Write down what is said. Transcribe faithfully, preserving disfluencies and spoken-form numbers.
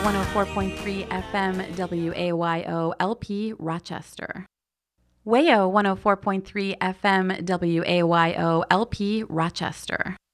one oh four point three F M W A Y O L P Rochester. W A Y O one oh four point three F M W A Y O L P Rochester.